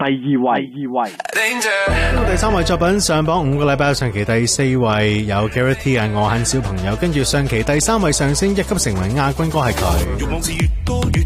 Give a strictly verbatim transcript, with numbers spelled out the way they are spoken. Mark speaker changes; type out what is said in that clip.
Speaker 1: 二位，第二位。
Speaker 2: 呢個第三位作品上榜五個禮拜，上期第四位有 Gareth T 啊，我很小朋友，跟住上期第三位上升一級成為亞軍歌係佢。
Speaker 3: 欲望是越多越